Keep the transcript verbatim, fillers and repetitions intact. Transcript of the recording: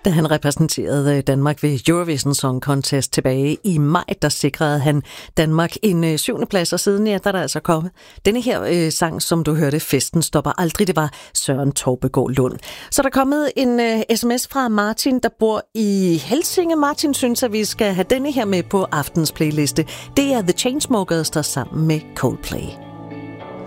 Da han repræsenterede Danmark ved Eurovision Song Contest tilbage i maj, der sikrede han Danmark en syvende plads, og siden ja, der er der altså kommet denne her øh, sang, som du hørte, Festen stopper aldrig, det var Søren Torpegaard Lund. Så der er kommet en øh, sms fra Martin, der bor i Helsinge. Martin synes, at vi skal have denne her med på aftens playliste. Det er The Chainsmokers, der sammen med Coldplay.